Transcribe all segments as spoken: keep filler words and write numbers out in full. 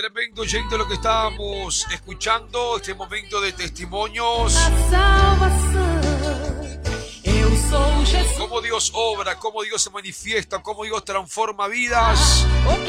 tremendo oyente lo que estábamos escuchando, este momento de testimonios. Cómo Dios obra, cómo Dios se manifiesta, cómo Dios transforma vidas.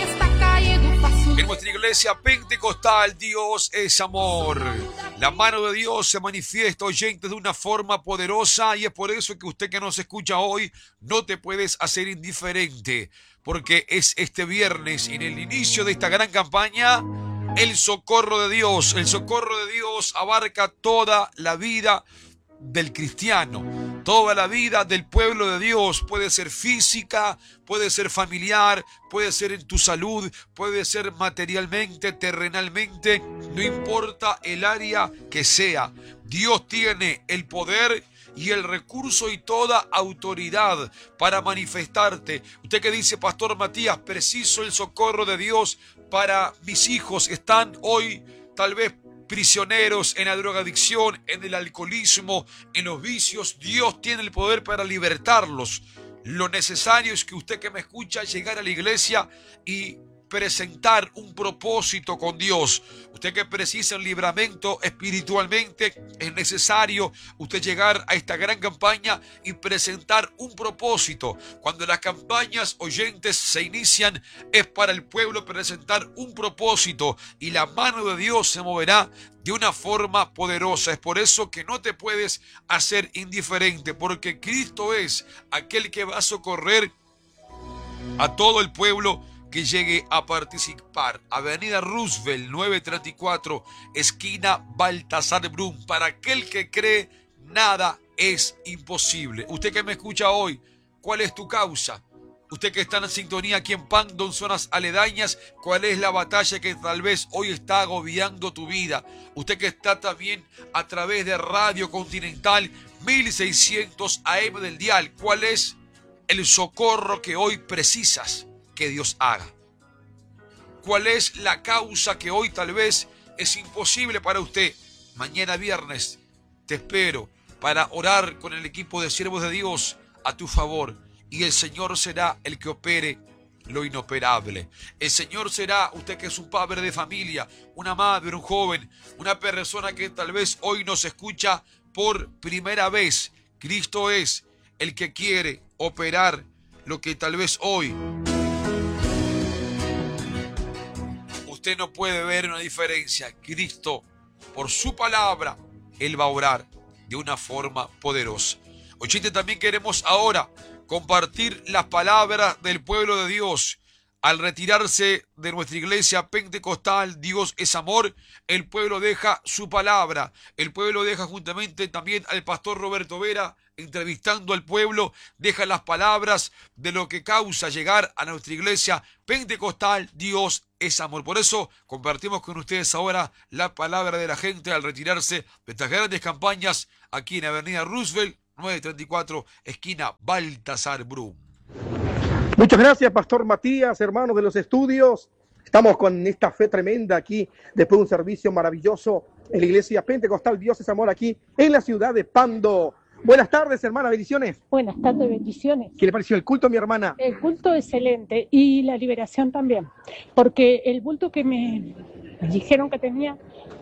En nuestra iglesia pentecostal, Dios es amor. La mano de Dios se manifiesta, oyentes, de una forma poderosa, y es por eso que usted que nos escucha hoy no te puedes hacer indiferente, porque es este viernes, en el inicio de esta gran campaña, el socorro de Dios. El socorro de Dios abarca toda la vida del cristiano, toda la vida del pueblo de Dios. Puede ser física, puede ser familiar, puede ser en tu salud, puede ser materialmente, terrenalmente, no importa el área que sea. Dios tiene el poder y el recurso y toda autoridad para manifestarte. Usted que dice: Pastor Matías, preciso el socorro de Dios para mis hijos, están hoy tal vez prisioneros en la drogadicción, en el alcoholismo, en los vicios. Dios tiene el poder para libertarlos. Lo necesario es que usted que me escucha llegar a la iglesia y presentar un propósito con Dios. Usted que precisa un libramento espiritualmente, es necesario usted llegar a esta gran campaña y presentar un propósito. Cuando las campañas, oyentes, se inician, es para el pueblo presentar un propósito, y la mano de Dios se moverá de una forma poderosa. Es por eso que no te puedes hacer indiferente, porque Cristo es aquel que va a socorrer a todo el pueblo que llegue a participar. Avenida Roosevelt, novecientos treinta y cuatro, esquina Baltasar Brum. Para aquel que cree, nada es imposible. Usted que me escucha hoy, ¿cuál es tu causa? Usted que está en sintonía aquí en Pandon, zonas aledañas, ¿cuál es la batalla que tal vez hoy está agobiando tu vida? Usted que está también a través de Radio Continental mil seiscientos A M del dial, ¿cuál es el socorro que hoy precisas que Dios haga? ¿Cuál es la causa que hoy tal vez es imposible para usted? Mañana viernes te espero para orar con el equipo de siervos de Dios a tu favor, y el Señor será el que opere lo inoperable. El Señor será, usted que es un padre de familia, una madre, un joven, una persona que tal vez hoy nos escucha por primera vez. Cristo es el que quiere operar lo que tal vez hoy usted no puede ver una diferencia. Cristo, por su palabra, Él va a orar de una forma poderosa. Oyente, también queremos ahora compartir las palabras del pueblo de Dios. Al retirarse de nuestra iglesia pentecostal, Dios es amor, el pueblo deja su palabra. El pueblo deja juntamente también al pastor Roberto Vera, entrevistando al pueblo, deja las palabras de lo que causa llegar a nuestra iglesia pentecostal. Dios es amor. Por eso compartimos con ustedes ahora la palabra de la gente al retirarse de estas grandes campañas aquí en Avenida Roosevelt, novecientos treinta y cuatro, esquina Baltasar Brum. Muchas gracias, Pastor Matías, hermanos de los estudios. Estamos con esta fe tremenda aquí, después de un servicio maravilloso en la iglesia pentecostal Dios es amor, aquí en la ciudad de Pando. Buenas tardes, hermana, bendiciones. Buenas tardes, bendiciones. ¿Qué le pareció el culto, mi hermana? El culto excelente, y la liberación también, porque el bulto que me dijeron que tenía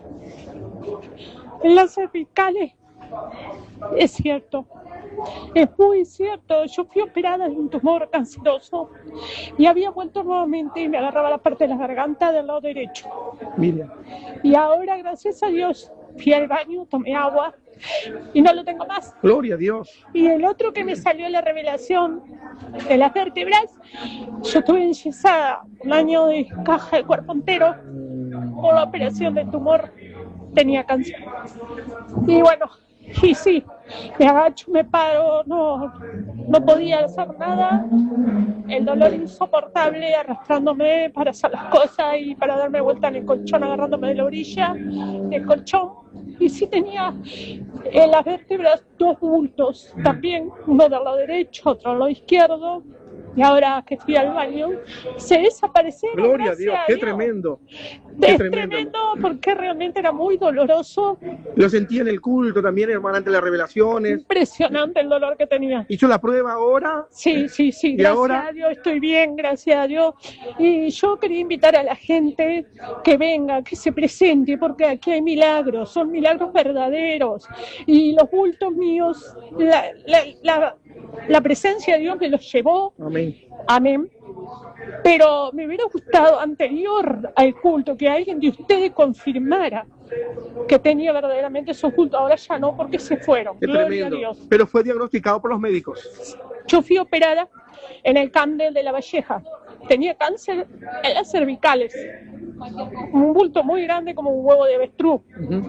en las cervicales es cierto, es muy cierto. Yo fui operada de un tumor canceroso y había vuelto nuevamente y me agarraba la parte de la garganta del lado derecho. Mira. Y ahora, gracias a Dios, fui al baño, tomé agua y no lo tengo más. Gloria a Dios. Y el otro que me salió la revelación de las vértebras, yo estuve enyesada un año de caja de cuerpo entero por la operación del tumor, tenía cáncer. Y bueno, y sí, me agacho, me paro, no, no podía hacer nada, el dolor insoportable arrastrándome para hacer las cosas y para darme vuelta en el colchón, agarrándome de la orilla del colchón. Y sí tenía en las vértebras dos bultos también, uno del lado derecho, otro del lado izquierdo, Y ahora que fui al baño, se desaparecieron. Gloria a Dios, a qué Dios. tremendo. Qué Es tremendo. tremendo porque realmente era muy doloroso. Lo sentí en el culto también, hermana, ante las revelaciones. Impresionante el dolor que tenía. ¿Hizo la prueba ahora? Sí, sí, sí, ¿Y gracias ahora? a Dios, estoy bien, gracias a Dios. Y yo quería invitar a la gente que venga, que se presente, porque aquí hay milagros, son milagros verdaderos. Y los bultos míos, la, la, la, la presencia de Dios me los llevó. Amén. Amén. Pero me hubiera gustado, anterior al culto, que alguien de ustedes confirmara que tenía verdaderamente esos cultos. Ahora ya no, porque se fueron. Qué Gloria tremendo. a Dios. Pero fue diagnosticado por los médicos. Yo fui operada en el Camden de La Valleja. Tenía cáncer en las cervicales. Un bulto muy grande como un huevo de avestruz. Uh-huh.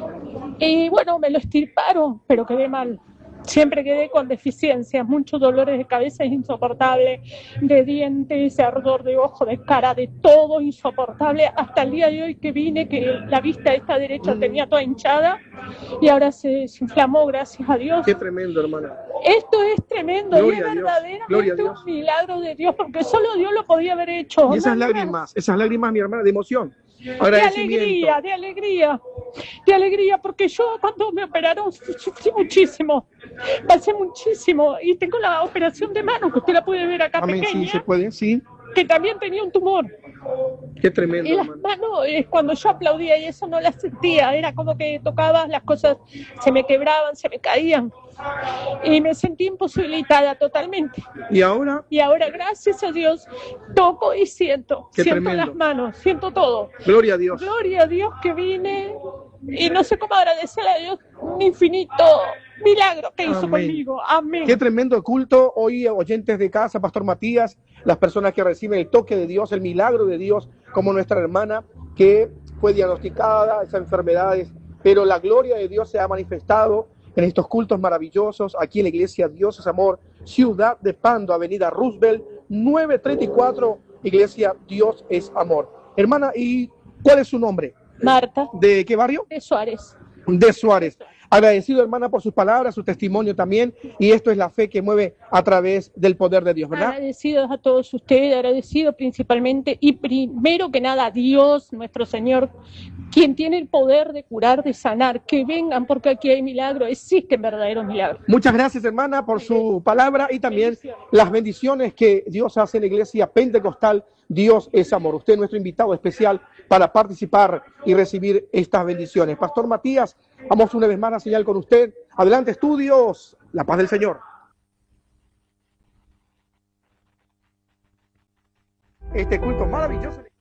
Y bueno, me lo extirparon, pero quedé mal. Siempre quedé con deficiencias, muchos dolores de cabeza insoportables, de dientes, de ardor de ojo, de cara, de todo insoportable. Hasta el día de hoy que vine, que la vista esta derecha tenía toda hinchada y ahora se, se inflamó, gracias a Dios. Qué tremendo, hermana. Esto es tremendo, Gloria y es a Dios. verdaderamente Gloria a Dios. un milagro de Dios, porque solo Dios lo podía haber hecho. Y esas No, no, lágrimas, esas lágrimas, mi hermana, de emoción. de Agradecimiento. alegría, de alegría, de alegría, porque yo cuando me operaron sufrí muchísimo, pasé muchísimo, y tengo la operación de mano, que usted la puede ver acá. Amén, pequeña, sí, se puede, sí. que también tenía un tumor. Qué tremendo, Y las hermana. manos, eh, cuando yo aplaudía y eso no las sentía, era como que tocaba, las cosas se me quebraban, se me caían, y me sentí imposibilitada totalmente. ¿Y ahora? Y ahora, gracias a Dios, toco y siento, Qué siento tremendo. las manos, siento todo. Gloria a Dios. Gloria a Dios que vine, y no sé cómo agradecerle a Dios un infinito milagro que hizo Amén. conmigo. Amén. Qué tremendo culto. Hoy, oyentes de casa, Pastor Matías, las personas que reciben el toque de Dios, el milagro de Dios, como nuestra hermana que fue diagnosticada, esas enfermedades, pero la gloria de Dios se ha manifestado en estos cultos maravillosos, aquí en la iglesia Dios es Amor, Ciudad de Pando, Avenida Roosevelt, nueve treinta y cuatro, iglesia Dios es Amor. Hermana, ¿y cuál es su nombre? Marta, ¿De qué barrio? de Suárez. De Suárez. Agradecido, hermana, por sus palabras, su testimonio también, y esto es la fe que mueve a través del poder de Dios, ¿verdad? Agradecidos a todos ustedes, agradecido principalmente y primero que nada a Dios, nuestro Señor, quien tiene el poder de curar, de sanar. Que vengan, porque aquí hay milagros, existen verdaderos milagros. Muchas gracias, hermana, por su palabra y también las bendiciones que Dios hace en la iglesia pentecostal. Dios es amor. Usted es nuestro invitado especial para participar y recibir estas bendiciones. Pastor Matías, vamos una vez más a señal con usted. Adelante, estudios. La paz del Señor. Este culto maravilloso.